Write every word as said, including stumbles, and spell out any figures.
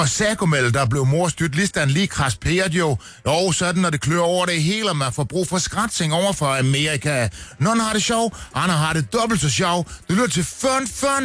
Og Sagomel, der blev morstyrt, listan lige krasperet jo. Jo, sådan når det klør over det hele, og man får brug for skratsing over for Amerika. Nogen har det sjov, andre har det dobbelt så sjov. Du lytter til Fun Fun.